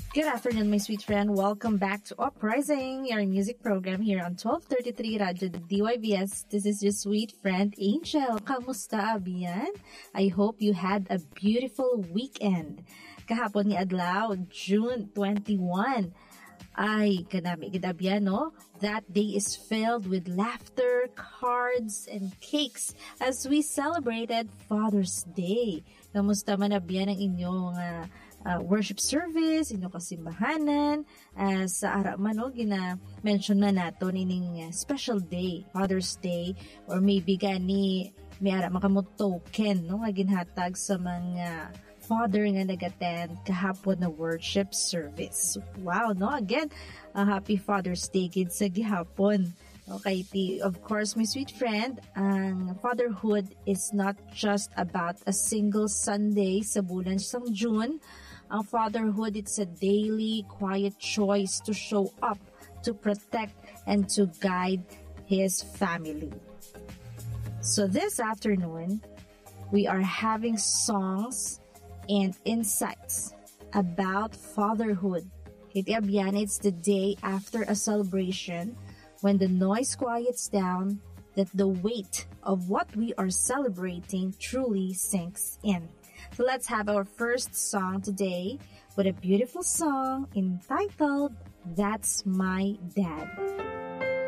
Good afternoon, my sweet friend. Welcome back to Uprising, your music program here on 1233 Radyo DYBS. This is your sweet friend, Angel. Kamusta, Abian? I hope you had a beautiful weekend. Kahapon ni Adlaw, June 21. Ay, kanami gid no? That day is filled with laughter, cards, and cakes as we celebrated Father's Day. Kamusta man Abian ang inyong worship service, inyong kasimbahanan, sa ara man no, gina-mention na nato nining special day, Father's Day, or maybe gani may ara makamot token no, nga ginhatag sa mga father nga nag-attend kahapon na worship service. Wow, no? Again, happy Father's Day gid sa gihapon. Okay, of course, my sweet friend, ang fatherhood is not just about a single Sunday sa bulan sang June. Ang fatherhood, it's a daily, quiet choice to show up, to protect, and to guide his family. So this afternoon, we are having songs and insights about fatherhood. Kiti Abian, it's the day after a celebration when the noise quiets down, that the weight of what we are celebrating truly sinks in. So let's have our first song today with a beautiful song entitled That's My Dad.